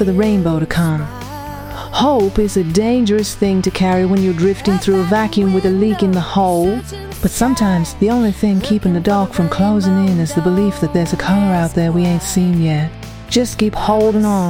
for the rainbow to come. Hope is a dangerous thing to carry when you're drifting through a vacuum with a leak in the hole. But sometimes the only thing keeping the dark from closing in is the belief that there's a color out there we ain't seen yet. Just keep holding on.